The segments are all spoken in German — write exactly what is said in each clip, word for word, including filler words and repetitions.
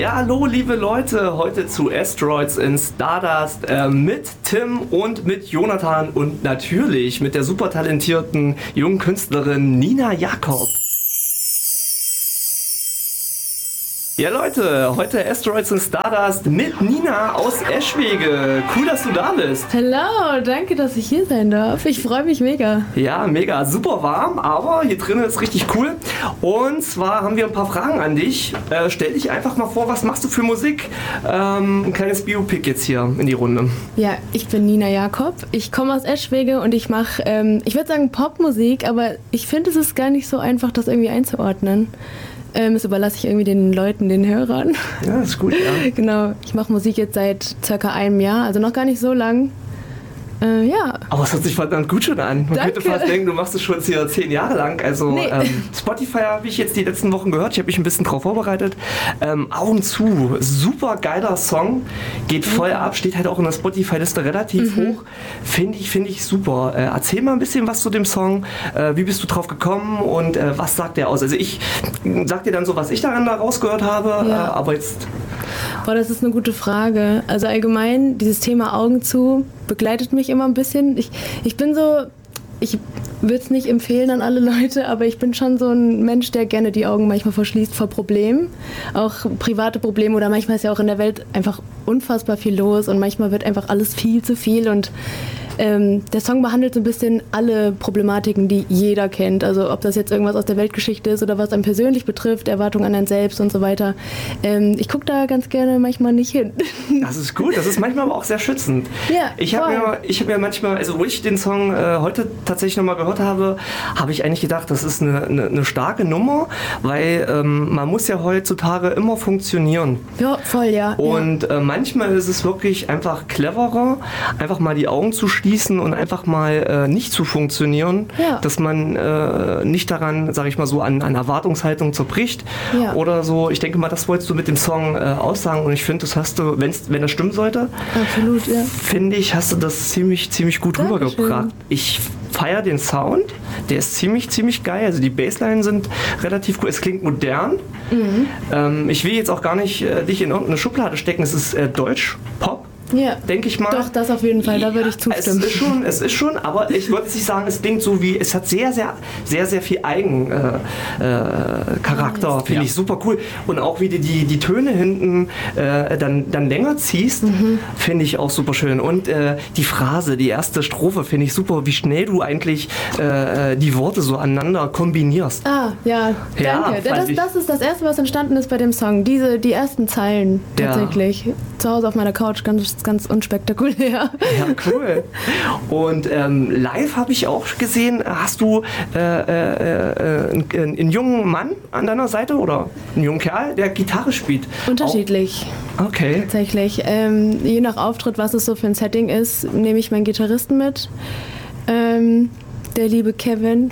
Ja, hallo liebe Leute, heute zu Asteroids in Stardust äh, mit Tim und mit Jonathan und natürlich mit der super talentierten jungen Künstlerin Nina Jakob. Ja Leute, heute Asteroids in Stardust mit Nina aus Eschwege. Cool, dass du da bist. Hallo, danke, dass ich hier sein darf. Ich freue mich mega. Ja, mega, super warm, aber hier drinnen ist richtig cool. Und zwar haben wir ein paar Fragen an dich. Äh, stell dich einfach mal vor, was machst du für Musik? Ähm, ein kleines Biopic jetzt hier in die Runde. Ja, ich bin Nina Jakob. Ich komme aus Eschwege und ich mache, ähm, ich würde sagen Popmusik, aber ich finde, es ist gar nicht so einfach, das irgendwie einzuordnen. Ähm, das überlasse ich irgendwie den Leuten, den Hörern. Ja, ist gut, ja. Genau, ich mache Musik jetzt seit circa einem Jahr, also noch gar nicht so lang. Äh, ja. Aber es hört sich verdammt gut schon an. Man Danke. könnte fast denken, du machst es schon hier zehn Jahre lang. Also Nee. ähm, Spotify habe ich jetzt die letzten Wochen gehört. Ich habe mich ein bisschen drauf vorbereitet. Ähm, Augen zu. Super geiler Song. Geht voll Mhm. ab. Steht halt auch in der Spotify-Liste relativ Mhm. hoch. Finde ich, finde ich super. Äh, erzähl mal ein bisschen was zu dem Song. Äh, wie bist du drauf gekommen und äh, was sagt der aus? Also ich sag dir dann so, was ich daran da rausgehört habe. Ja. Äh, aber jetzt... Boah, das ist eine gute Frage. Also allgemein, dieses Thema Augen zu begleitet mich immer ein bisschen. Ich, ich bin so, ich würde es nicht empfehlen an alle Leute, aber ich bin schon so ein Mensch, der gerne die Augen manchmal verschließt vor Problemen. Auch private Probleme oder manchmal ist ja auch in der Welt einfach unfassbar viel los und manchmal wird einfach alles viel zu viel und Ähm, der Song behandelt so ein bisschen alle Problematiken, die jeder kennt. Also ob das jetzt irgendwas aus der Weltgeschichte ist oder was einen persönlich betrifft, Erwartungen an einen selbst und so weiter. Ähm, ich gucke da ganz gerne manchmal nicht hin. Das ist gut, das ist manchmal aber auch sehr schützend. Ja, ich habe voll. mir, ich hab mir manchmal, also wo ich den Song äh, heute tatsächlich nochmal gehört habe, habe ich eigentlich gedacht, das ist eine, eine, eine starke Nummer, weil ähm, man muss ja heutzutage immer funktionieren. Ja, voll, ja. Und äh, manchmal ist es wirklich einfach cleverer, einfach mal die Augen zu schließen und einfach mal äh, nicht zu funktionieren, Ja. dass man äh, nicht daran, sage ich mal so, an, an Erwartungshaltung zerbricht Ja. oder so. Ich denke mal, das wolltest du mit dem Song äh, aussagen und ich finde, das hast du, wenn's, wenn das stimmen sollte, Absolut, ja. finde ich, hast du das ziemlich, ziemlich gut Dankeschön. rübergebracht. Ich feiere den Sound, der ist ziemlich, ziemlich geil. Also die Basslines sind relativ cool. Es klingt modern. Mhm. Ähm, ich will jetzt auch gar nicht äh, dich in irgendeine Schublade stecken. Es ist äh, Deutsch, Pop. Ja, denke ich mal. doch, das auf jeden Fall, da würde ich zustimmen. Es ist schon, es ist schon, aber ich würde nicht sagen, es klingt so wie, es hat sehr, sehr, sehr, sehr viel Eigencharakter, äh, Charakter, finde Ja. ich super cool. Und auch wie du die, die Töne hinten äh, dann, dann länger ziehst, Mhm. finde ich auch super schön. Und äh, die Phrase, die erste Strophe, finde ich super, wie schnell du eigentlich äh, die Worte so aneinander kombinierst. Ah, ja, Ja, danke. fand das, ich- das ist das Erste, was entstanden ist bei dem Song. Diese, die ersten Zeilen Ja. tatsächlich. Zu Hause auf meiner Couch, ganz, ganz unspektakulär. Ja, cool. Und ähm, live habe ich auch gesehen, hast du äh, äh, äh, einen, einen jungen Mann an deiner Seite oder einen jungen Kerl, der Gitarre spielt? Unterschiedlich. Auch, okay. Tatsächlich. Ähm, je nach Auftritt, was es so für ein Setting ist, nehme ich meinen Gitarristen mit. Ähm, der liebe Kevin.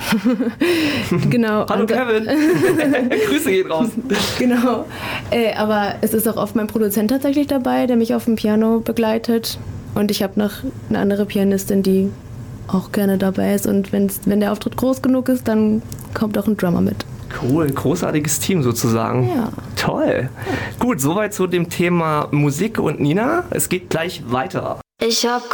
Genau. Hallo Und- Kevin. Grüße gehen raus. Genau. Äh, aber es ist auch oft mein Produzent tatsächlich dabei, der mich auf dem Piano begleitet. Und ich habe noch eine andere Pianistin, die auch gerne dabei ist. Und wenn's, wenn der Auftritt groß genug ist, dann kommt auch ein Drummer mit. Cool, großartiges Team sozusagen. Ja. Toll. Gut, soweit zu dem Thema Musik und Nina. Es geht gleich weiter. Ich hab